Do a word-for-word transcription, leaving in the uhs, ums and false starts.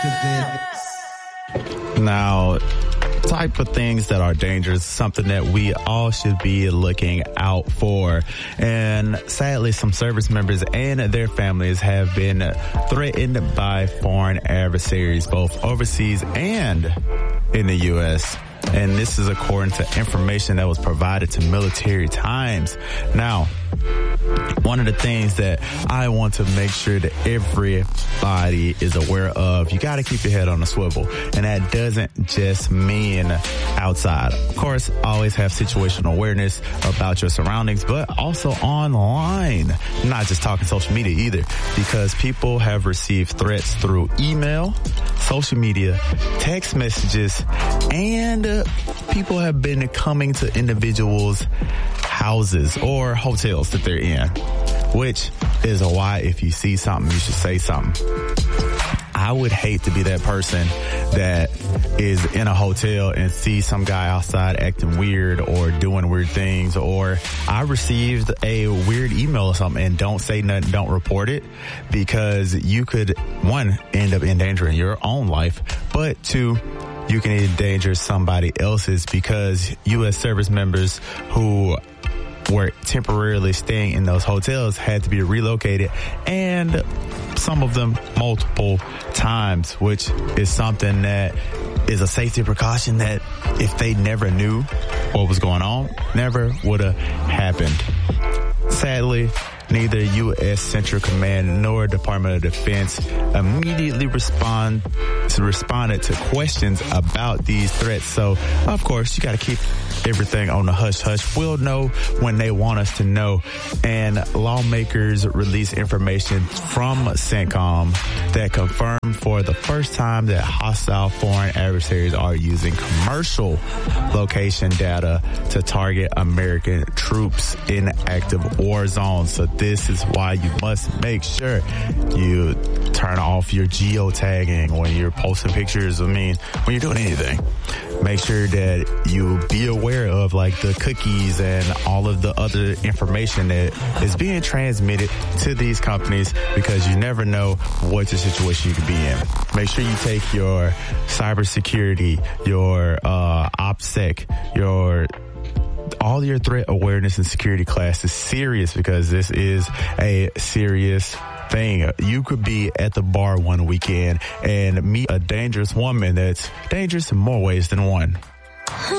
Now, type of things that are dangerous, something that we all should be looking out for. And sadly, some service members and their families have been threatened by foreign adversaries, both overseas and in the U S. And this is according to information that was provided to Military Times. Now, one of the things that I want to make sure that everybody is aware of, you got to keep your head on a swivel. And that doesn't just mean outside. Of course, always have situational awareness about your surroundings, but also online. Not just talking social media either, because people have received threats through email, social media, text messages, and uh, people have been coming to individuals' houses or hotels that they're in, which is why if you see something, you should say something. I would hate to be that person that is in a hotel and see some guy outside acting weird or doing weird things, or I received a weird email or something and don't say nothing, don't report it, because you could, one, end up endangering your own life, but two, you can endanger somebody else's, because U S service members who were temporarily staying in those hotels had to be relocated, and some of them multiple times, which is something that is a safety precaution that if they never knew what was going on, never would have happened. Sadly, neither U S Central Command nor Department of Defense immediately respond responded to questions about these threats. So, of course, you got to keep everything on the hush hush. We'll know when they want us to know. And lawmakers release information from CENTCOM that confirmed for the first time that hostile foreign adversaries are using commercial location data to target American troops in active war zones. So this is why you must make sure you turn off your geotagging when you're posting pictures. I mean, when you're doing anything, make sure that you be aware of like the cookies and all of the other information that is being transmitted to these companies, because you never know what the situation you could be in. Make sure you take your cybersecurity, your uh, OPSEC, your all your threat awareness and security classes serious, because this is a serious thing. You could be at the bar one weekend and meet a dangerous woman that's dangerous in more ways than one.